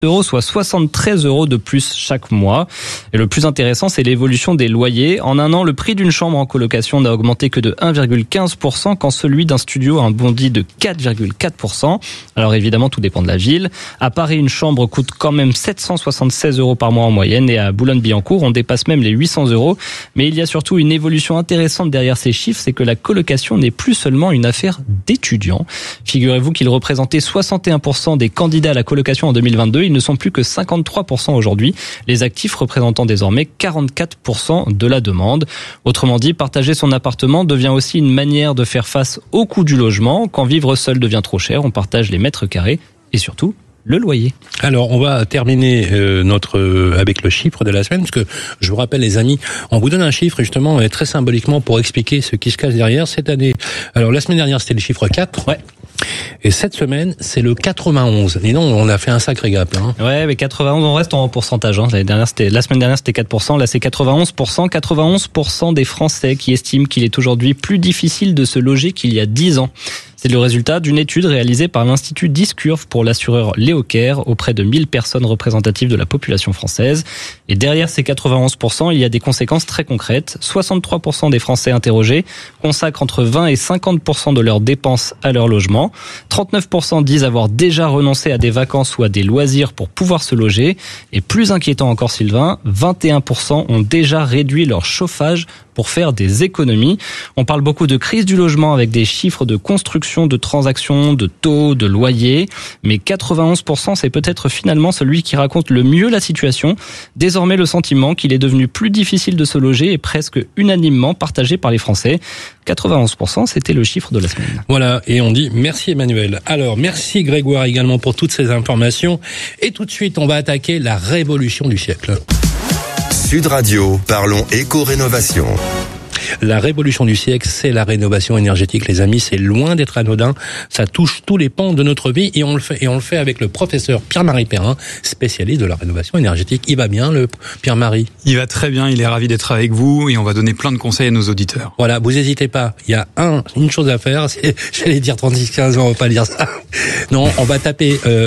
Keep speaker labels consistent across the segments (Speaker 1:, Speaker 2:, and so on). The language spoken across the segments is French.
Speaker 1: €, soit 73 € de plus chaque mois. Et le plus intéressant, c'est l'évolution des loyers. En un an, le prix d'une chambre en colocation n'a augmenté que de 1,15%, quand celui d'un studio a bondi de 4,4%. Alors évidemment, tout dépend de la ville. À Paris, une chambre coûte quand même 776 € par mois en moyenne, et à Boulogne-Billancourt, on dépasse même les 800 €. Mais il y a surtout une évolution intéressante derrière ces chiffres, c'est que la colocation n'est plus seulement une affaire d'étudiants. Figurez-vous qu'il représentait 61% des candidats à la colocation en 2022. Ils ne sont plus que 53% aujourd'hui, les actifs représentant désormais 44% de la demande. Autrement dit, partager son appartement devient aussi une manière de faire face au coût du logement. Quand vivre seul devient trop cher, on partage les mètres carrés et surtout le loyer.
Speaker 2: Alors, on va terminer avec le chiffre de la semaine, parce que je vous rappelle, les amis, on vous donne un chiffre justement très symboliquement pour expliquer ce qui se cache derrière cette année. Alors, la semaine dernière, c'était le chiffre 4.
Speaker 1: Ouais.
Speaker 2: Et cette semaine, c'est le 91. Et non, on a fait un sacré gap.
Speaker 1: Ouais, mais 91, on reste en pourcentage. La semaine dernière, c'était 4%. Là, c'est 91%. 91% des Français qui estiment qu'il est aujourd'hui plus difficile de se loger qu'il y a 10 ans. C'est le résultat d'une étude réalisée par l'Institut Discurve pour l'assureur Léo Caire auprès de 1000 personnes représentatives de la population française. Et derrière ces 91%, il y a des conséquences très concrètes. 63% des Français interrogés consacrent entre 20 et 50% de leurs dépenses à leur logement. 39% disent avoir déjà renoncé à des vacances ou à des loisirs pour pouvoir se loger. Et plus inquiétant encore, Sylvain, 21% ont déjà réduit leur chauffage pour faire des économies. On parle beaucoup de crise du logement avec des chiffres de construction, de transactions, de taux, de loyers. Mais 91%, c'est peut-être finalement celui qui raconte le mieux la situation. Désormais, le sentiment qu'il est devenu plus difficile de se loger est presque unanimement partagé par les Français. 91%, c'était le chiffre de la semaine.
Speaker 2: Voilà, et on dit merci Emmanuel. Alors, merci Grégoire également pour toutes ces informations. Et tout de suite, on va attaquer la révolution du siècle.
Speaker 3: Sud Radio, parlons éco-rénovation.
Speaker 2: La révolution du siècle, c'est la rénovation énergétique, les amis. C'est loin d'être anodin. Ça touche tous les pans de notre vie et on le fait avec le professeur Pierre-Marie Perrin, spécialiste de la rénovation énergétique. Il va bien, le Pierre-Marie?
Speaker 4: Il va très bien. Il est ravi d'être avec vous et on va donner plein de conseils à nos auditeurs.
Speaker 2: Voilà, vous hésitez pas. Il y a une chose à faire. J'allais dire 36-15 ans, on va pas dire ça. Non, on va faire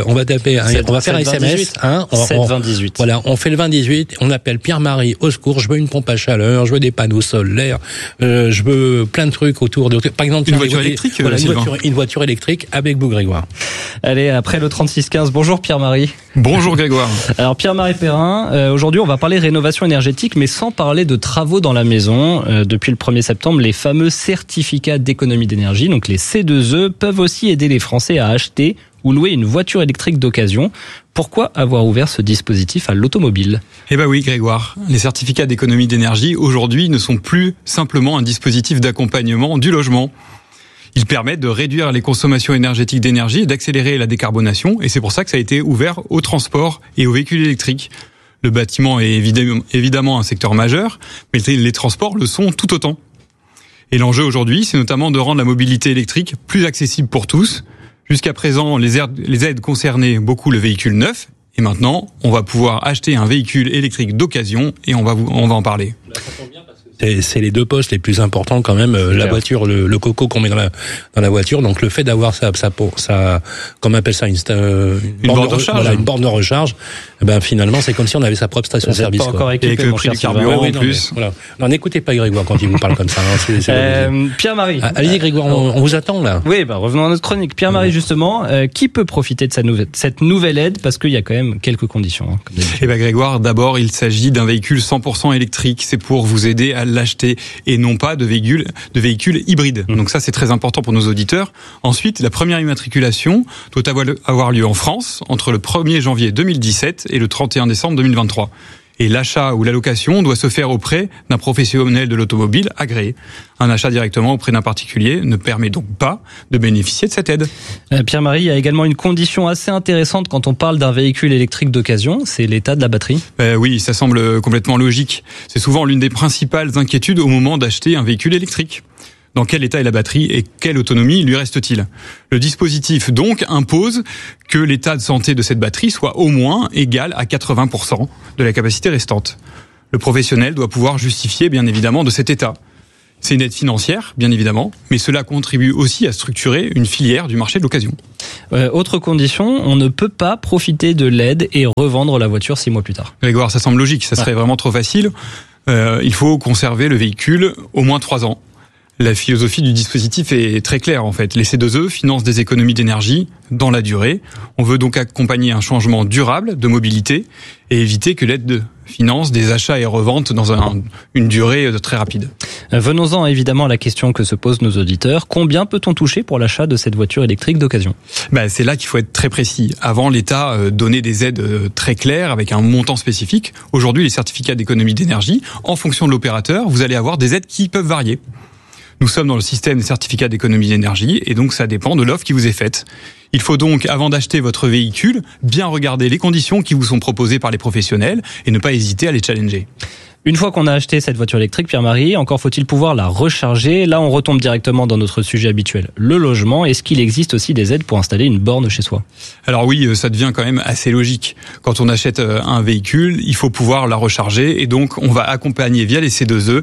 Speaker 2: un SMS.
Speaker 1: 7-20-18.
Speaker 2: Voilà, on fait le 20-18. On appelle Pierre-Marie au secours. Je veux une pompe à chaleur, je veux des panneaux solaires. Je veux plein de trucs autour de... Par exemple,
Speaker 4: une voiture électrique.
Speaker 2: Voilà, une voiture électrique avec vous, Grégoire.
Speaker 1: Allez, après le 36-15, bonjour Pierre-Marie.
Speaker 4: Bonjour Grégoire.
Speaker 1: Alors Pierre-Marie Perrin, aujourd'hui on va parler rénovation énergétique, mais sans parler de travaux dans la maison. Depuis le 1er septembre, les fameux certificats d'économie d'énergie, donc les C2E, peuvent aussi aider les Français à acheter ou louer une voiture électrique d'occasion. Pourquoi avoir ouvert ce dispositif à l'automobile ?
Speaker 4: Eh ben oui, Grégoire. Les certificats d'économie d'énergie, aujourd'hui, ne sont plus simplement un dispositif d'accompagnement du logement. Ils permettent de réduire les consommations énergétiques d'énergie et d'accélérer la décarbonation. Et c'est pour ça que ça a été ouvert au transport et aux véhicules électriques. Le bâtiment est évidemment un secteur majeur, mais les transports le sont tout autant. Et l'enjeu aujourd'hui, c'est notamment de rendre la mobilité électrique plus accessible pour tous. Jusqu'à présent, les aides concernaient beaucoup le véhicule neuf. Et maintenant, on va pouvoir acheter un véhicule électrique d'occasion et on va en parler.
Speaker 2: C'est les deux postes les plus importants quand même. La voiture, le coco qu'on met dans la voiture. Donc le fait d'avoir ça, comment on appelle ça, une borne de recharge. Voilà, une borne de recharge. Ben finalement, c'est comme si on avait sa propre station-service.
Speaker 1: Pas encore équipé,
Speaker 4: avec le prix du carburant en plus.
Speaker 2: Voilà. Non, n'écoutez pas Grégoire quand il vous parle comme ça.
Speaker 1: Pierre-Marie.
Speaker 2: Allez-y Grégoire, on vous attend là.
Speaker 1: Oui, revenons à notre chronique. Pierre-Marie, justement, qui peut profiter de cette nouvelle aide, parce qu'il y a quand même quelques conditions.
Speaker 4: Eh ben Grégoire, d'abord, il s'agit d'un véhicule 100% électrique. C'est pour vous aider à l'acheter et non pas de véhicules hybrides. Donc ça, c'est très important pour nos auditeurs. Ensuite, la première immatriculation doit avoir lieu en France entre le 1er janvier 2017 et le 31 décembre 2023. Et l'achat ou la location doit se faire auprès d'un professionnel de l'automobile agréé. Un achat directement auprès d'un particulier ne permet donc pas de bénéficier de cette aide.
Speaker 1: Pierre-Marie, il y a également une condition assez intéressante quand on parle d'un véhicule électrique d'occasion, c'est l'état de la batterie.
Speaker 4: Oui, ça semble complètement logique. C'est souvent l'une des principales inquiétudes au moment d'acheter un véhicule électrique. Dans quel état est la batterie et quelle autonomie lui reste-t-il ? Le dispositif donc impose que l'état de santé de cette batterie soit au moins égal à 80% de la capacité restante. Le professionnel doit pouvoir justifier bien évidemment de cet état. C'est une aide financière, bien évidemment, mais cela contribue aussi à structurer une filière du marché de l'occasion.
Speaker 1: Autre condition, on ne peut pas profiter de l'aide et revendre la voiture 6 mois plus tard.
Speaker 4: Grégoire, ça semble logique, ça serait vraiment trop facile. Il faut conserver le véhicule au moins 3 ans. La philosophie du dispositif est très claire en fait. Les C2E financent des économies d'énergie dans la durée. On veut donc accompagner un changement durable de mobilité et éviter que l'aide finance des achats et reventes dans une durée très rapide.
Speaker 1: Venons-en évidemment à la question que se posent nos auditeurs. Combien peut-on toucher pour l'achat de cette voiture électrique d'occasion ?
Speaker 4: C'est là qu'il faut être très précis. Avant, l'État donnait des aides très claires avec un montant spécifique. Aujourd'hui, les certificats d'économie d'énergie, en fonction de l'opérateur, vous allez avoir des aides qui peuvent varier. Nous sommes dans le système des certificats d'économie d'énergie et donc ça dépend de l'offre qui vous est faite. Il faut donc, avant d'acheter votre véhicule, bien regarder les conditions qui vous sont proposées par les professionnels et ne pas hésiter à les challenger.
Speaker 1: Une fois qu'on a acheté cette voiture électrique, Pierre-Marie, encore faut-il pouvoir la recharger. Là, on retombe directement dans notre sujet habituel, le logement. Est-ce qu'il existe aussi des aides pour installer une borne chez soi ?
Speaker 4: Alors oui, ça devient quand même assez logique. Quand on achète un véhicule, il faut pouvoir la recharger et donc on va accompagner via les C2E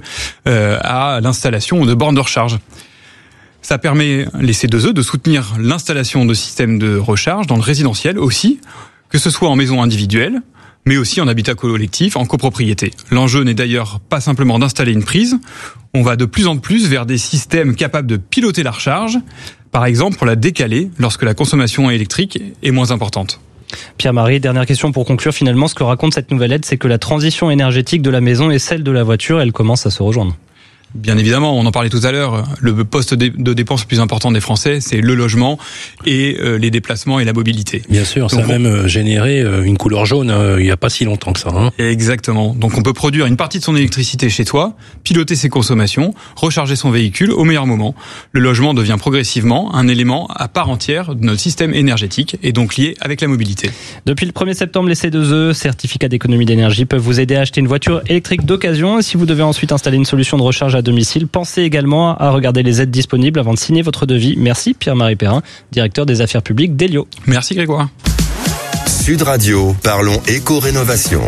Speaker 4: à l'installation de bornes de recharge. Ça permet, les C2E, de soutenir l'installation de systèmes de recharge dans le résidentiel aussi, que ce soit en maison individuelle, mais aussi en habitat collectif, en copropriété. L'enjeu n'est d'ailleurs pas simplement d'installer une prise, on va de plus en plus vers des systèmes capables de piloter la recharge, par exemple pour la décaler lorsque la consommation électrique est moins importante.
Speaker 1: Pierre-Marie, dernière question pour conclure. Finalement, ce que raconte cette nouvelle aide, c'est que la transition énergétique de la maison et celle de la voiture, elle commence à se rejoindre.
Speaker 4: Bien évidemment, on en parlait tout à l'heure, le poste de dépense le plus important des Français, c'est le logement et les déplacements et la mobilité.
Speaker 2: Bien sûr, donc, ça a même généré une couleur jaune il n'y a pas si longtemps que ça.
Speaker 4: Exactement. Donc on peut produire une partie de son électricité chez soi, piloter ses consommations, recharger son véhicule au meilleur moment. Le logement devient progressivement un élément à part entière de notre système énergétique et donc lié avec la mobilité.
Speaker 1: Depuis le 1er septembre, les C2E, certificats d'économie d'énergie, peuvent vous aider à acheter une voiture électrique d'occasion. Et si vous devez ensuite installer une solution de recharge à domicile, pensez également à regarder les aides disponibles avant de signer votre devis. Merci Pierre-Marie Perrin, directeur des affaires publiques d'Elio.
Speaker 4: Merci Grégoire.
Speaker 3: Sud Radio, parlons éco-rénovation.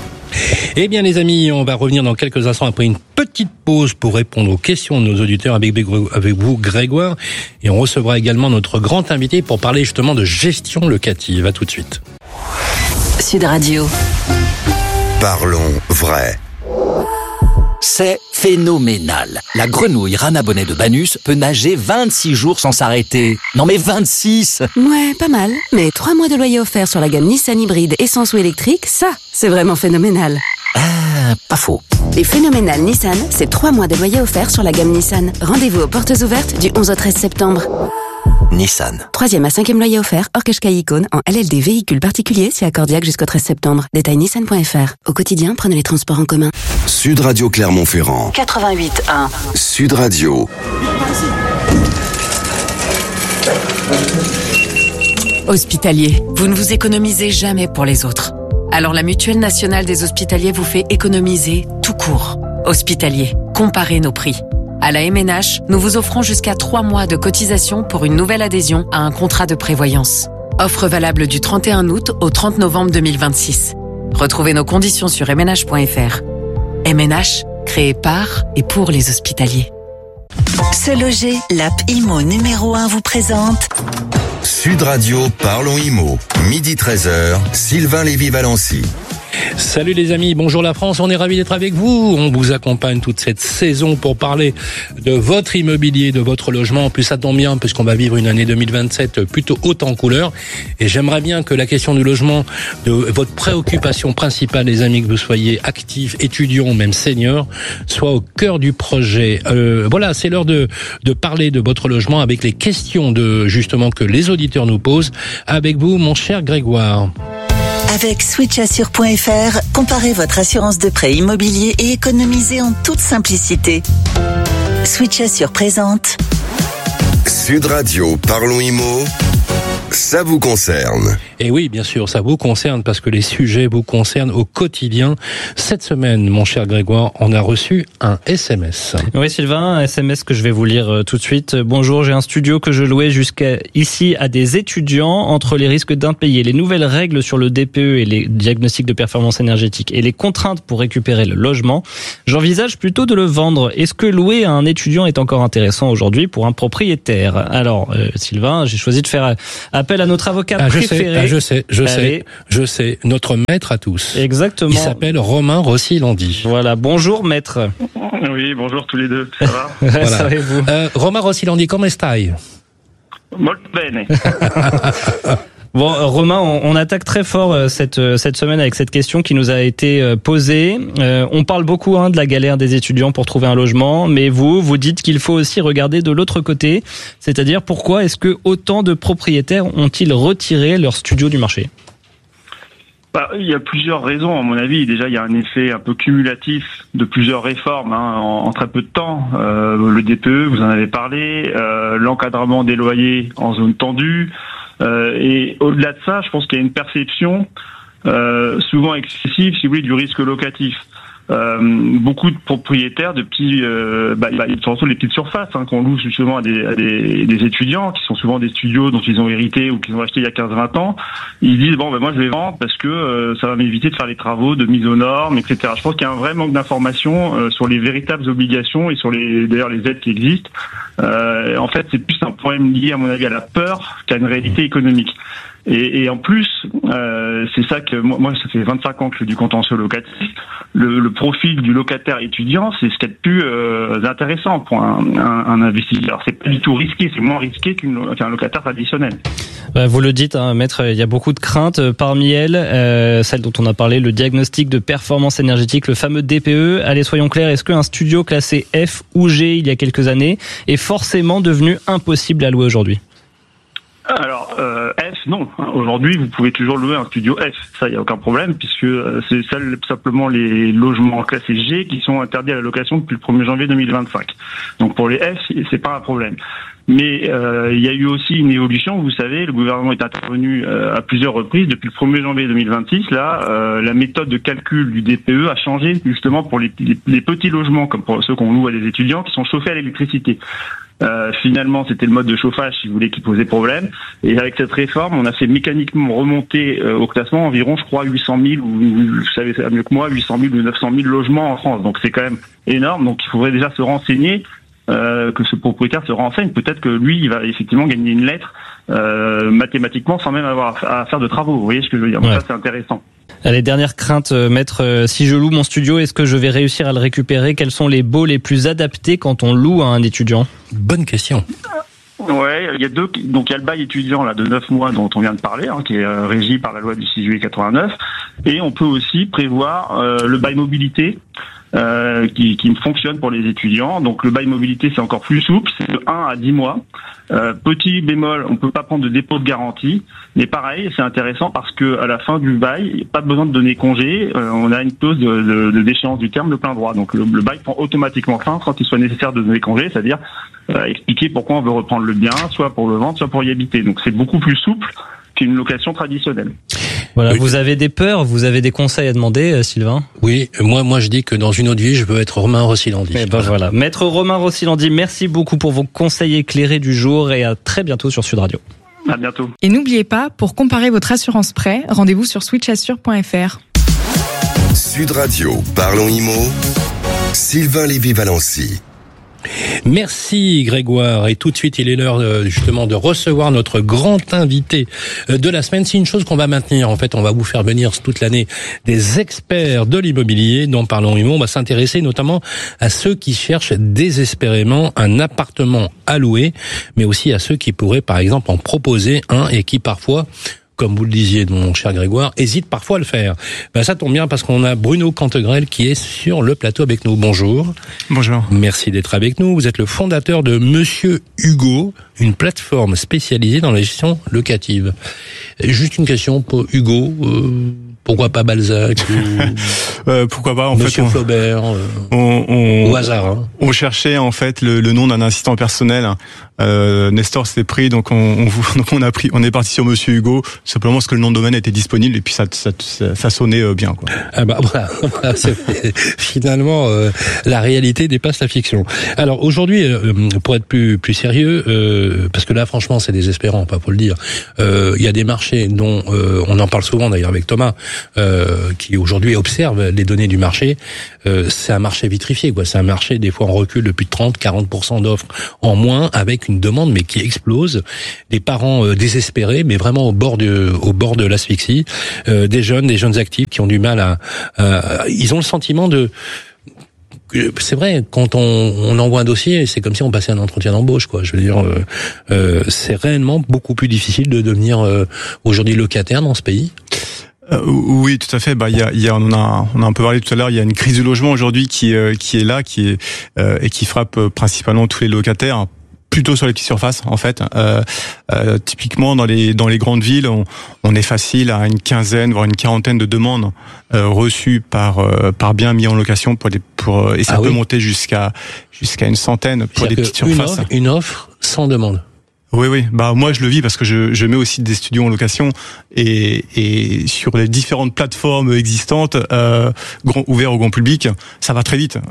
Speaker 2: Eh bien les amis, on va revenir dans quelques instants après une petite pause pour répondre aux questions de nos auditeurs avec vous Grégoire. Et on recevra également notre grand invité pour parler justement de gestion locative. À tout de suite.
Speaker 5: Sud Radio.
Speaker 3: Parlons vrai.
Speaker 6: C'est phénoménal. La grenouille Rana Bonnet de Banus peut nager 26 jours sans s'arrêter. Non mais 26 !
Speaker 5: Ouais, pas mal. Mais 3 mois de loyer offert sur la gamme Nissan hybride essence ou électrique, ça, c'est vraiment phénoménal.
Speaker 6: Pas faux.
Speaker 5: Les phénoménales Nissan, c'est 3 mois de loyer offert sur la gamme Nissan. Rendez-vous aux portes ouvertes du 11 au 13 septembre.
Speaker 6: Nissan.
Speaker 5: 3e à 5e loyer offert, hors Qashqai Icône, en LLD véhicule particulier, c'est accordiaque jusqu'au 13 septembre. Détail nissan.fr. Au quotidien, prenez les transports en commun.
Speaker 3: Sud Radio Clermont-Ferrand.
Speaker 5: 88.1.
Speaker 3: Sud Radio.
Speaker 7: Hospitalier, vous ne vous économisez jamais pour les autres. Alors la Mutuelle Nationale des Hospitaliers vous fait économiser tout court. Hospitalier, comparez nos prix. À la MNH, nous vous offrons jusqu'à 3 mois de cotisation pour une nouvelle adhésion à un contrat de prévoyance. Offre valable du 31 août au 30 novembre 2026. Retrouvez nos conditions sur mnh.fr. MNH, créé par et pour les hospitaliers.
Speaker 8: Se loger, l'app IMO numéro 1 vous présente
Speaker 3: Sud Radio, parlons IMO. Midi 13h, Sylvain Lévy-Valency.
Speaker 2: Salut les amis, bonjour la France, on est ravis d'être avec vous. On vous accompagne toute cette saison pour parler de votre immobilier, de votre logement. En plus ça tombe bien puisqu'on va vivre une année 2027 plutôt haute en couleurs. Et j'aimerais bien que la question du logement, de votre préoccupation principale les amis, que vous soyez actifs, étudiants, même seniors, soit au cœur du projet. Voilà, c'est l'heure de parler de votre logement avec les questions de justement que les auditeurs nous posent. Avec vous mon cher Grégoire.
Speaker 8: Avec switchassure.fr, comparez votre assurance de prêt immobilier et économisez en toute simplicité. Switchassure présente
Speaker 3: Sud Radio, parlons IMO. ça vous concerne.
Speaker 2: Et oui, bien sûr, ça vous concerne parce que les sujets vous concernent au quotidien. Cette semaine, mon cher Grégoire, on a reçu un SMS.
Speaker 1: Oui, Sylvain, un SMS que je vais vous lire tout de suite. Bonjour, j'ai un studio que je louais jusqu'à ici à des étudiants. Entre les risques d'impayés, les nouvelles règles sur le DPE et les diagnostics de performance énergétique et les contraintes pour récupérer le logement, j'envisage plutôt de le vendre. Est-ce que louer à un étudiant est encore intéressant aujourd'hui pour un propriétaire? Alors, Sylvain, j'ai choisi de faire appel à notre avocat préféré.
Speaker 2: Je sais, notre maître à tous.
Speaker 1: Exactement.
Speaker 2: Il s'appelle Romain Rossi-Landi.
Speaker 1: Voilà, bonjour maître.
Speaker 9: Oui, bonjour tous les deux, ça va?
Speaker 2: Voilà. Ça va, vous Romain Rossi-Landi, come stai?
Speaker 9: Molto bene.
Speaker 1: Bon, Romain, on attaque très fort cette semaine avec cette question qui nous a été posée. On parle beaucoup de la galère des étudiants pour trouver un logement, mais vous dites qu'il faut aussi regarder de l'autre côté, c'est-à-dire pourquoi est-ce que autant de propriétaires ont-ils retiré leur studio du marché?
Speaker 9: Il y a plusieurs raisons, à mon avis. Déjà, il y a un effet un peu cumulatif de plusieurs réformes en très peu de temps. Le DPE, vous en avez parlé, l'encadrement des loyers en zone tendue. Et au-delà de ça, je pense qu'il y a une perception souvent excessive, si vous voulez, du risque locatif. Beaucoup de propriétaires de petits, surtout les petites surfaces qu'on loue justement à des étudiants qui sont souvent des studios dont ils ont hérité ou qu'ils ont acheté il y a 15-20 ans. Ils disent moi je vais vendre parce que ça va m'éviter de faire les travaux de mise aux normes, etc. Je pense qu'il y a un vrai manque d'informations sur les véritables obligations et sur d'ailleurs les aides qui existent. En fait, c'est plus un problème lié à mon avis à la peur qu'à une réalité économique. Et en plus, c'est ça que moi ça fait 25 ans que je fais du contentieux locatif. Le profil du locataire étudiant, c'est ce qu'il y a de plus intéressant pour un investisseur. C'est pas du tout risqué, c'est moins risqué qu'un locataire traditionnel.
Speaker 1: Vous le dites, maître, il y a beaucoup de craintes. Parmi elles, celle dont on a parlé, le diagnostic de performance énergétique, le fameux DPE. Allez, soyons clairs, est-ce qu'un studio classé F ou G il y a quelques années est forcément devenu impossible à louer aujourd'hui?
Speaker 9: Alors, F, non. Aujourd'hui, vous pouvez toujours louer un studio F. Ça, il n'y a aucun problème, puisque c'est simplement les logements classés G qui sont interdits à la location depuis le 1er janvier 2025. Donc, pour les F, c'est pas un problème. Mais il y a eu aussi une évolution. Vous savez, le gouvernement est intervenu à plusieurs reprises. Depuis le 1er janvier 2026, la méthode de calcul du DPE a changé justement pour les petits logements, comme pour ceux qu'on loue à des étudiants, qui sont chauffés à l'électricité. Finalement, c'était le mode de chauffage, si vous voulez, qui posait problème. Et avec cette réforme, on a fait mécaniquement remonter au classement environ, je crois, 800 000, ou vous savez ça mieux que moi, 800 000 ou 900 000 logements en France. Donc c'est quand même énorme. Donc il faudrait déjà se renseigner, que ce propriétaire se renseigne. Peut-être que lui, il va effectivement gagner une lettre mathématiquement sans même avoir à faire de travaux. Vous voyez ce que je veux dire? Donc ça, c'est intéressant.
Speaker 1: Allez, dernière crainte, maître, si je loue mon studio, est-ce que je vais réussir à le récupérer? Quels sont les baux les plus adaptés quand on loue à un étudiant?
Speaker 2: Bonne question.
Speaker 9: Ouais, il y a deux. Donc il y a le bail étudiant là de 9 mois dont on vient de parler, qui est régi par la loi du 6 juillet 89, et on peut aussi prévoir le bail mobilité. Qui fonctionne pour les étudiants. Donc le bail mobilité, c'est encore plus souple, c'est de 1 à 10 mois. Petit bémol, on peut pas prendre de dépôt de garantie, mais pareil, c'est intéressant parce que à la fin du bail, pas besoin de donner congé, on a une clause de déchéance du terme de plein droit. Donc le bail prend automatiquement fin quand il soit nécessaire de donner congé, c'est-à-dire expliquer pourquoi on veut reprendre le bien, soit pour le vendre, soit pour y habiter. Donc c'est beaucoup plus souple qu'une location traditionnelle.
Speaker 1: Voilà, oui. Vous avez des peurs, vous avez des conseils à demander, Sylvain?
Speaker 2: Oui, moi je dis que dans une autre vie, je veux être Romain Rossi-Landi.
Speaker 1: Voilà. Maître Romain Rossi-Landi, merci beaucoup pour vos conseils éclairés du jour et à très bientôt sur Sud Radio.
Speaker 9: À bientôt.
Speaker 10: Et n'oubliez pas, pour comparer votre assurance prêt, rendez-vous sur switchassure.fr.
Speaker 3: Sud Radio, parlons IMO, Sylvain Lévy-Valency.
Speaker 2: Merci Grégoire, et tout de suite il est l'heure justement de recevoir notre grand invité de la semaine. C'est une chose qu'on va maintenir, en fait on va vous faire venir toute l'année des experts de l'immobilier dont Parlons Immo. On va s'intéresser notamment à ceux qui cherchent désespérément un appartement à louer, mais aussi à ceux qui pourraient par exemple en proposer un et qui parfois, comme vous le disiez, mon cher Grégoire, hésite parfois à le faire. Ça tombe bien parce qu'on a Bruno Cantegrel qui est sur le plateau avec nous. Bonjour.
Speaker 11: Bonjour.
Speaker 2: Merci d'être avec nous. Vous êtes le fondateur de Monsieur Hugo, une plateforme spécialisée dans la gestion locative. Juste une question pour Hugo. Pourquoi pas Balzac
Speaker 11: pourquoi pas
Speaker 2: Monsieur Flaubert au hasard.
Speaker 11: On cherchait en fait le nom d'un assistant personnel Nestor s'était pris, donc on est parti sur Monsieur Hugo, simplement parce que le nom de domaine était disponible et puis ça sonnait bien, quoi.
Speaker 2: Ah bah voilà, finalement la réalité dépasse la fiction. Alors aujourd'hui, pour être plus sérieux, parce que là franchement c'est désespérant, pas pour le dire. Il y a des marchés dont on en parle souvent d'ailleurs avec Thomas, qui aujourd'hui observe les données du marché. C'est un marché vitrifié, quoi. C'est un marché des fois en recul de plus de 30-40% d'offres en moins, avec une demande mais qui explose, des parents désespérés, mais vraiment au bord de l'asphyxie, des jeunes actifs qui ont du mal ils ont le sentiment c'est vrai, quand on envoie un dossier, c'est comme si on passait un entretien d'embauche, quoi. Je veux dire, c'est réellement beaucoup plus difficile de devenir aujourd'hui locataire dans ce pays.
Speaker 11: Oui, tout à fait. On a un peu parlé tout à l'heure. Il y a une crise du logement aujourd'hui qui est là, et qui frappe principalement tous les locataires, plutôt sur les petites surfaces, en fait. Typiquement dans les grandes villes, on est facile à une quinzaine voire une quarantaine de demandes reçues par bien mis en location et ça peut monter jusqu'à une centaine pour des petites surfaces.
Speaker 2: Une offre sans demande.
Speaker 11: Oui. Moi je le vis parce que je mets aussi des studios en location et sur les différentes plateformes existantes ouvertes au grand public, ça va très vite.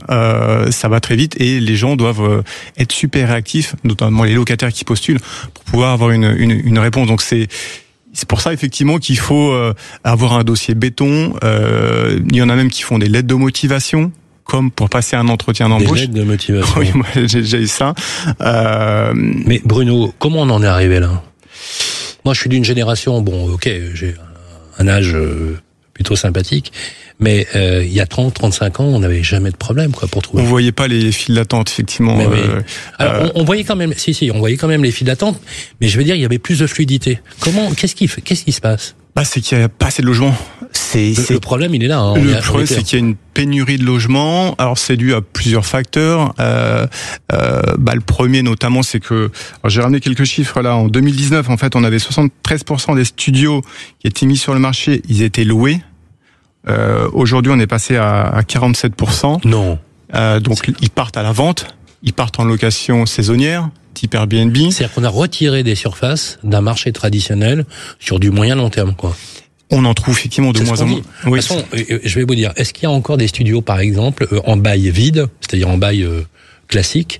Speaker 11: Et les gens doivent être super réactifs, notamment les locataires qui postulent, pour pouvoir avoir une réponse. Donc c'est pour ça effectivement qu'il faut avoir un dossier béton. Il y en a même qui font des lettres de motivation, comme pour passer un entretien d'embauche.
Speaker 2: Des lettres de motivation.
Speaker 11: Oui, moi j'ai eu ça.
Speaker 2: Mais Bruno, comment on en est arrivé là ? Moi, je suis d'une génération, j'ai un âge plutôt sympathique, mais il y a 30-35 ans, on n'avait jamais de problème, quoi, pour trouver.
Speaker 11: On voyait pas les files d'attente, effectivement.
Speaker 2: Alors, on voyait quand même, on voyait quand même les files d'attente, mais je veux dire, il y avait plus de fluidité. Qu'est-ce qui se passe ?
Speaker 11: C'est qu'il n'y a pas assez de logements.
Speaker 2: Le problème, il est là.
Speaker 11: Le problème, c'est qu'il y a une pénurie de logements. Alors, c'est dû à plusieurs facteurs. Le premier, notamment, c'est que... Alors, j'ai ramené quelques chiffres, là. En 2019, en fait, on avait 73% des studios qui étaient mis sur le marché. Ils étaient loués. Aujourd'hui, on est passé à 47%.
Speaker 2: Non.
Speaker 11: Donc, ils partent à la vente. Ils partent en location saisonnière, type Airbnb.
Speaker 2: C'est-à-dire qu'on a retiré des surfaces d'un marché traditionnel sur du moyen long terme, quoi.
Speaker 11: On en trouve effectivement de moins en moins.
Speaker 2: Oui. De toute façon, je vais vous dire, est-ce qu'il y a encore des studios, par exemple, en bail vide, c'est-à-dire en bail classique,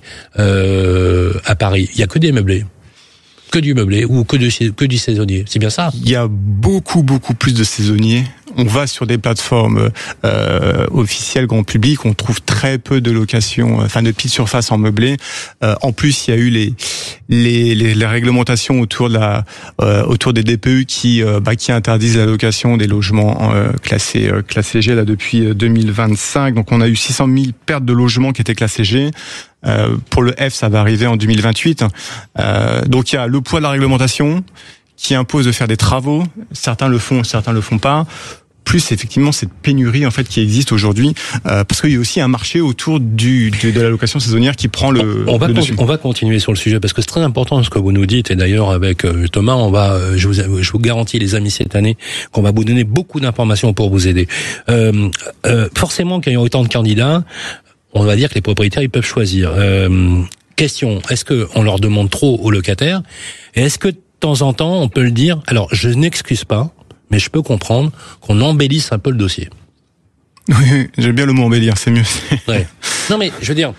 Speaker 2: à Paris ? Il y a que des meublés. Que du meublé ou que du saisonnier, c'est bien ça ?
Speaker 11: Il y a beaucoup plus de saisonniers. On va sur des plateformes officielles grand public, on trouve très peu de locations, de petites surfaces en meublé. En plus, il y a eu les réglementations autour des DPE qui interdisent la location des logements classés G là depuis 2025. Donc on a eu 600 000 pertes de logements qui étaient classés G. Pour le F, ça va arriver en 2028. Donc il y a le poids de la réglementation qui impose de faire des travaux. Certains le font pas. Plus effectivement cette pénurie en fait qui existe aujourd'hui, parce qu'il y a aussi un marché autour de la location saisonnière qui prend le dessus.
Speaker 2: On va continuer sur le sujet parce que c'est très important ce que vous nous dites, et d'ailleurs avec Thomas, je vous garantis les amis cette année qu'on va vous donner beaucoup d'informations pour vous aider. Forcément, qu'il y a autant de candidats, on va dire que les propriétaires ils peuvent choisir. Question, est-ce que on leur demande trop aux locataires, et est-ce que de temps en temps on peut le dire ? Alors je n'excuse pas, mais je peux comprendre qu'on embellisse un peu le dossier.
Speaker 11: Oui, j'aime bien le mot embellir, c'est mieux.
Speaker 2: Ouais. Non mais, je veux dire,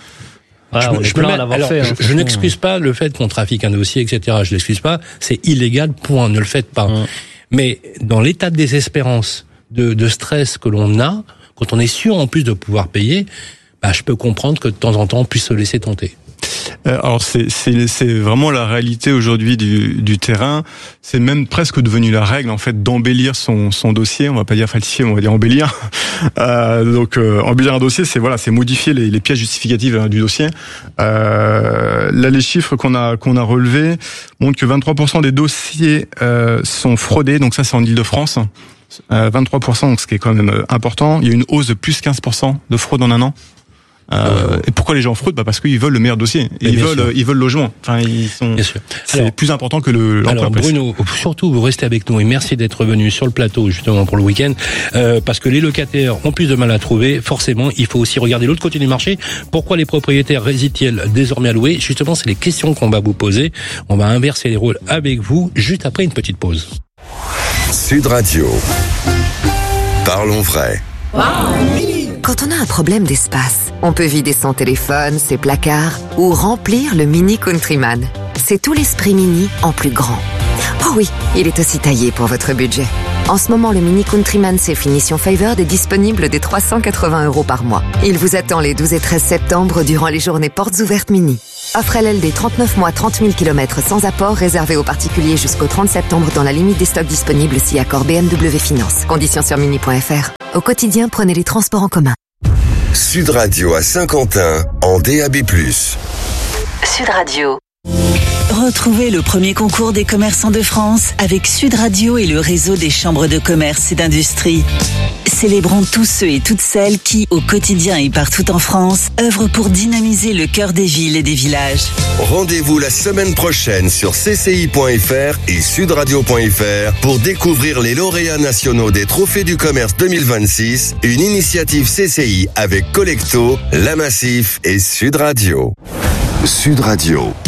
Speaker 2: je n'excuse pas le fait qu'on trafique un dossier, etc. Je l'excuse pas, c'est illégal, point, ne le faites pas. Mais dans l'état de désespérance, de stress que l'on a, quand on est sûr en plus de pouvoir payer, je peux comprendre que de temps en temps on puisse se laisser tenter.
Speaker 11: Alors c'est vraiment la réalité aujourd'hui du terrain. C'est même presque devenu la règle en fait d'embellir son dossier. On va pas dire falsifier, on va dire embellir. Donc embellir un dossier, c'est modifier les pièces justificatives du dossier. Là, les chiffres qu'on a relevés montrent que 23% des dossiers sont fraudés. Donc ça, c'est en Île-de-France. 23%, donc ce qui est quand même important. Il y a une hausse de plus 15% de fraude en un an. Et pourquoi les gens fraudent? Parce qu'ils veulent le meilleur dossier. Ils veulent le logement. Enfin, c'est plus important que l'emploi.
Speaker 2: Alors Bruno, surtout vous restez avec nous et merci d'être venu sur le plateau justement pour le week-end, parce que les locataires ont plus de mal à trouver. Forcément, il faut aussi regarder l'autre côté du marché. Pourquoi les propriétaires hésitent-ils désormais à louer? Justement, c'est les questions qu'on va vous poser. On va inverser les rôles avec vous juste après une petite pause.
Speaker 3: Sud Radio. Parlons vrai.
Speaker 12: Quand on a un problème d'espace, on peut vider son téléphone, ses placards ou remplir le Mini Countryman. C'est tout l'esprit Mini en plus grand. Oh oui, il est aussi taillé pour votre budget. En ce moment, le Mini Countryman c'est finition Favored est disponible dès 380 € par mois. Il vous attend les 12 et 13 septembre durant les journées portes ouvertes Mini. Offre LLD 39 mois, 30 000 km sans apport, réservé aux particuliers jusqu'au 30 septembre dans la limite des stocks disponibles si accord BMW Finance. Conditions sur mini.fr. Au quotidien, prenez les transports en commun.
Speaker 3: Sud Radio à Saint-Quentin en DAB+.
Speaker 8: Sud Radio. Retrouvez le premier concours des commerçants de France avec Sud Radio et le réseau des chambres de commerce et d'industrie. Célébrons tous ceux et toutes celles qui, au quotidien et partout en France, œuvrent pour dynamiser le cœur des villes et des villages.
Speaker 3: Rendez-vous la semaine prochaine sur cci.fr et sudradio.fr pour découvrir les lauréats nationaux des Trophées du Commerce 2026, une initiative CCI avec Collecto, La Massif et Sud Radio. Sud Radio.